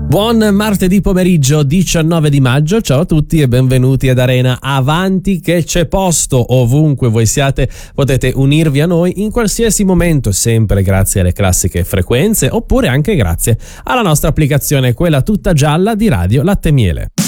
Buon martedì pomeriggio 19 di maggio, ciao a tutti e benvenuti ad Arena. Avanti che c'è posto, ovunque voi siate potete unirvi a noi in qualsiasi momento, sempre grazie alle classiche frequenze oppure anche grazie alla nostra applicazione, quella tutta gialla di Radio Latte Miele.